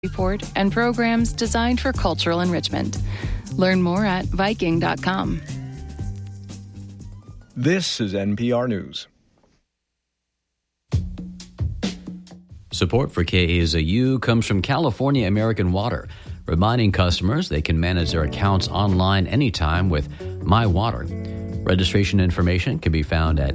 report and programs designed for cultural enrichment. Learn more at Viking.com. This is NPR News. Support for KAZU comes from California American Water, reminding customers they can manage their accounts online anytime with My Water. Registration information can be found at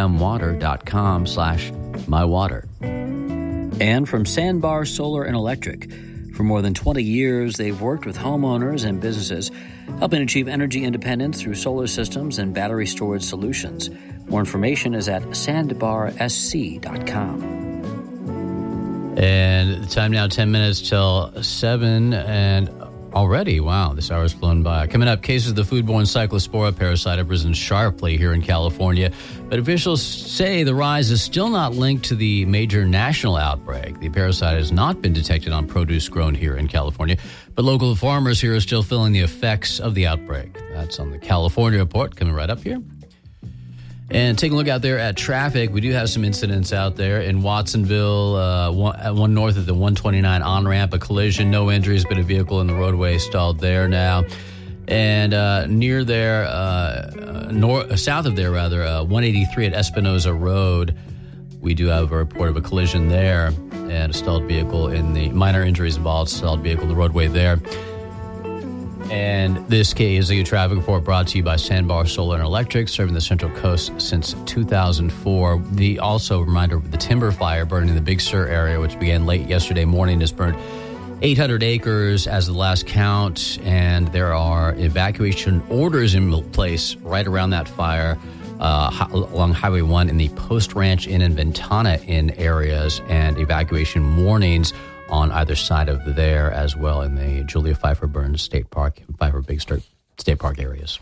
amwater.com/mywater. And from Sandbar Solar and Electric. For more than 20 years, they've worked with homeowners and businesses, helping achieve energy independence through solar systems and battery storage solutions. More information is at sandbarsc.com. And the time now, 10 minutes till 7, and already, wow, this hour's flown by. Coming up, cases of the foodborne cyclospora parasite have risen sharply here in California, but officials say the rise is still not linked to the major national outbreak. The parasite has not been detected on produce grown here in California, but local farmers here are still feeling the effects of the outbreak. That's on the California Report, coming right up here. And taking a look out there at traffic, we do have some incidents out there in Watsonville, one north of the 129 on-ramp, a collision, no injuries, but a vehicle in the roadway stalled there now. And near there, south of there, 183 at Espinoza Road, we do have a report of a collision there and a stalled vehicle in the minor injuries involved, stalled vehicle in the roadway there. And this KAZU traffic report brought to you by Sandbar Solar and Electric, serving the Central Coast since 2004. The also reminder of the timber fire burning in the Big Sur area, which began late yesterday morning, has burned 800 acres as the last count, and there are evacuation orders in place right around that fire along Highway 1 in the Post Ranch Inn and Ventana Inn areas, and evacuation warnings on either side of there, as well in the Julia Pfeiffer Burns State Park, Pfeiffer Big Sur State Park areas.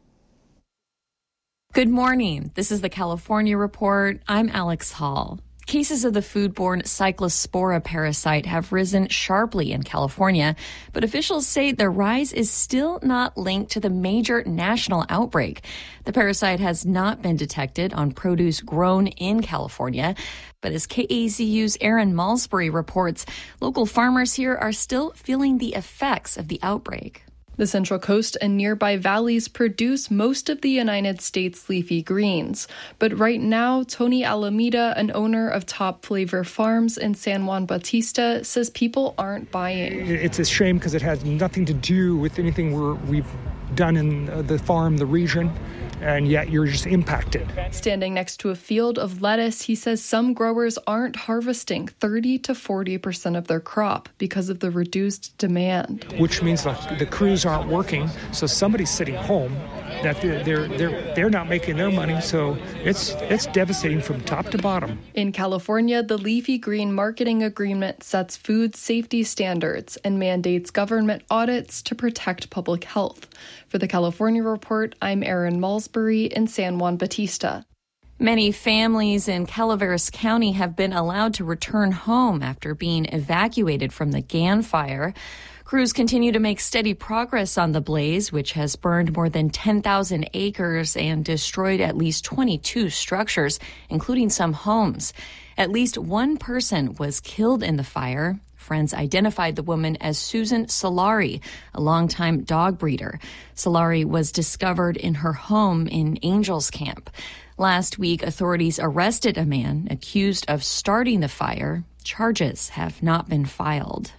Good morning. This is the California Report. I'm Alex Hall. Cases of the foodborne cyclospora parasite have risen sharply in California, but officials say the rise is still not linked to the major national outbreak. The parasite has not been detected on produce grown in California, but as KAZU's Aaron Malsbury reports, local farmers here are still feeling the effects of the outbreak. The Central Coast and nearby valleys produce most of the United States leafy greens. But right now, Tony Alameda, an owner of Top Flavor Farms in San Juan Bautista, says people aren't buying. It's a shame because it has nothing to do with anything we've done in the farm, the region, and yet you're just impacted. Standing next to a field of lettuce, he says some growers aren't harvesting 30 to 40% of their crop because of the reduced demand. Which means the crews aren't working, so somebody's sitting home, that they're not making their money, so it's devastating from top to bottom. In California, the Leafy Green Marketing Agreement sets food safety standards and mandates government audits to protect public health. For the California Report, I'm Aaron Malsbury in San Juan Bautista. Many families in Calaveras County have been allowed to return home after being evacuated from the Gann fire. Crews continue to make steady progress on the blaze, which has burned more than 10,000 acres and destroyed at least 22 structures, including some homes. At least one person was killed in the fire. Friends identified the woman as Susan Solari, a longtime dog breeder. Solari was discovered in her home in Angels Camp. Last week, authorities arrested a man accused of starting the fire. Charges have not been filed.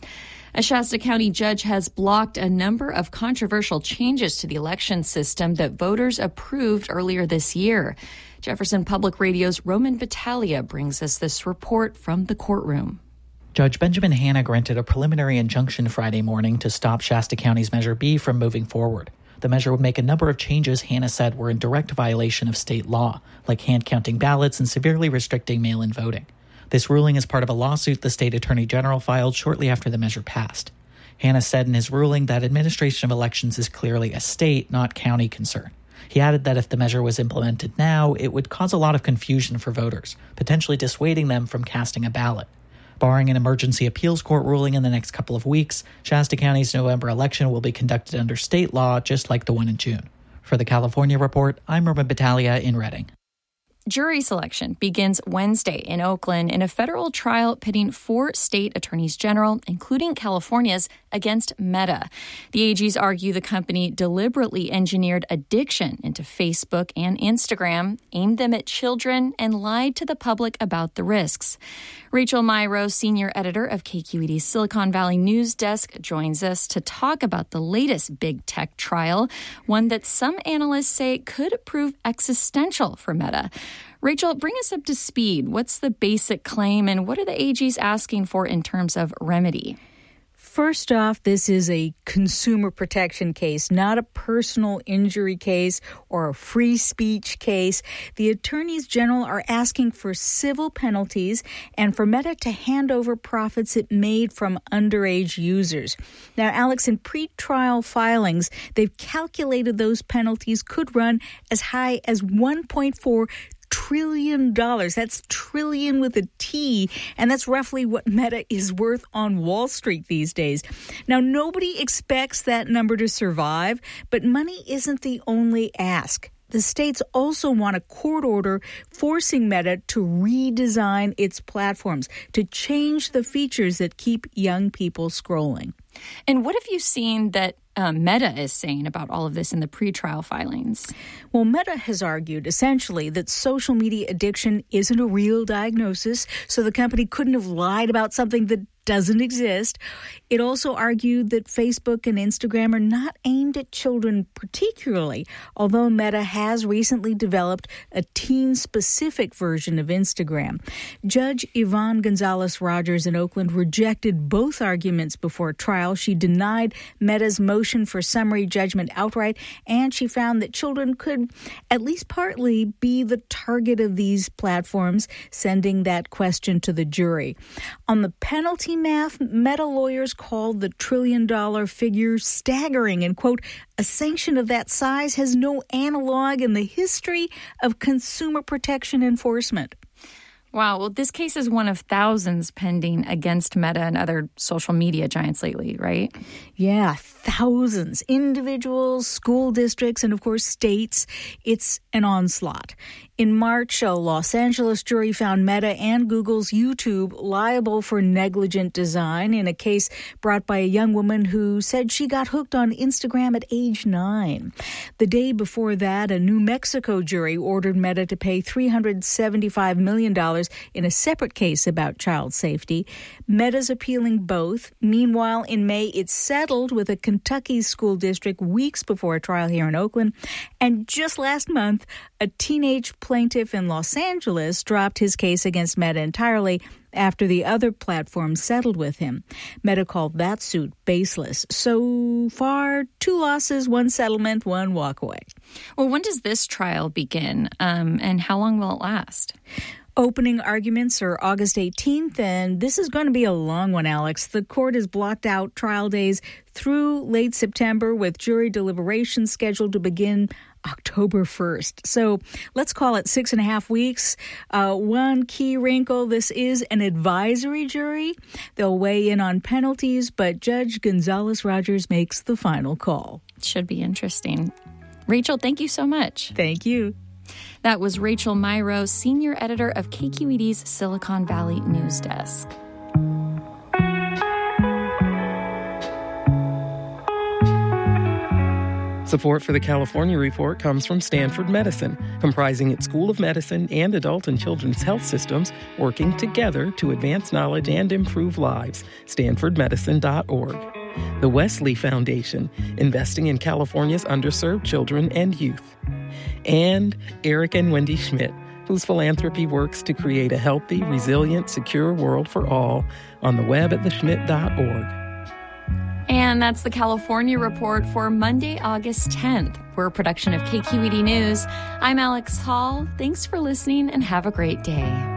A Shasta County judge has blocked a number of controversial changes to the election system that voters approved earlier this year. Jefferson Public Radio's Roman Battaglia brings us this report from the courtroom. Judge Benjamin Hanna granted a preliminary injunction Friday morning to stop Shasta County's Measure B from moving forward. The measure would make a number of changes Hanna said were in direct violation of state law, like hand-counting ballots and severely restricting mail-in voting. This ruling is part of a lawsuit the state attorney general filed shortly after the measure passed. Hanna said in his ruling that administration of elections is clearly a state, not county concern. He added that if the measure was implemented now, it would cause a lot of confusion for voters, potentially dissuading them from casting a ballot. Barring an emergency appeals court ruling in the next couple of weeks, Shasta County's November election will be conducted under state law, just like the one in June. For the California Report, I'm Roman Battaglia in Redding. Jury selection begins Wednesday in Oakland in a federal trial pitting 4 state attorneys general, including California's, against Meta. The AGs argue the company deliberately engineered addiction into Facebook and Instagram, aimed them at children, and lied to the public about the risks. Rachel Myrow, senior editor of KQED's Silicon Valley News Desk, joins us to talk about the latest big tech trial, one that some analysts say could prove existential for Meta. Rachel, bring us up to speed. What's the basic claim, and what are the AGs asking for in terms of remedy? First off, this is a consumer protection case, not a personal injury case or a free speech case. The attorneys general are asking for civil penalties and for Meta to hand over profits it made from underage users. Now, Alex, in pretrial filings, they've calculated those penalties could run as high as $1.4 trillion. That's trillion with a T, and that's roughly what Meta is worth on Wall Street these days. Now, nobody expects that number to survive, but money isn't the only ask. The states also want a court order forcing Meta to redesign its platforms, to change the features that keep young people scrolling. And what have you seen that Meta is saying about all of this in the pretrial filings? Well, Meta has argued essentially that social media addiction isn't a real diagnosis, so the company couldn't have lied about something that doesn't exist. It also argued that Facebook and Instagram are not aimed at children particularly, although Meta has recently developed a teen-specific version of Instagram. Judge Yvonne Gonzalez-Rogers in Oakland rejected both arguments before trial. She denied Meta's motion for summary judgment outright, and she found that children could at least partly be the target of these platforms, sending that question to the jury. On the penalty math, Meta lawyers called the $1 trillion figure staggering and, quote, a sanction of that size has no analog in the history of consumer protection enforcement. Wow. Well, this case is one of thousands pending against Meta and other social media giants lately, right? Yeah, thousands. Individuals, school districts, and of course states. It's an onslaught. In March, a Los Angeles jury found Meta and Google's YouTube liable for negligent design in a case brought by a young woman who said she got hooked on Instagram at age 9. The day before that, a New Mexico jury ordered Meta to pay $375 million in a separate case about child safety. Meta's appealing both. Meanwhile, in May, it settled with a Kentucky school district weeks before a trial here in Oakland. And just last month, a teenage plaintiff in Los Angeles dropped his case against Meta entirely after the other platform settled with him. Meta called that suit baseless. So far, 2 losses, 1 settlement, 1 walkaway. Well, when does this trial begin, and how long will it last? Opening arguments are August 18th, and this is going to be a long one, Alex. The court has blocked out trial days through late September, with jury deliberations scheduled to begin October 1st. So let's call it 6.5 weeks. One key wrinkle, this is an advisory jury. They'll weigh in on penalties, but Judge Gonzalez-Rogers makes the final call. Should be interesting. Rachel, thank you so much. Thank you. That was Rachel Myrow, senior editor of KQED's Silicon Valley News Desk. Support for the California Report comes from Stanford Medicine, comprising its School of Medicine and adult and children's health systems working together to advance knowledge and improve lives. StanfordMedicine.org. The Wesley Foundation, investing in California's underserved children and youth. And Eric and Wendy Schmidt, whose philanthropy works to create a healthy, resilient, secure world for all on the web at theschmidt.org. And that's the California Report for Monday, August 10th. We're a production of KQED News. I'm Alex Hall. Thanks for listening and have a great day.